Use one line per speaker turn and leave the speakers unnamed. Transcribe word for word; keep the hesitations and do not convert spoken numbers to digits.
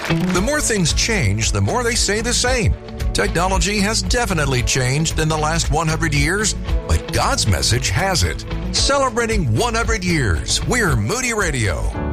The more things change, the more they stay the same. Technology has definitely changed in the last one hundred years, but God's message hasn't. Celebrating one hundred years, we're Moody Radio.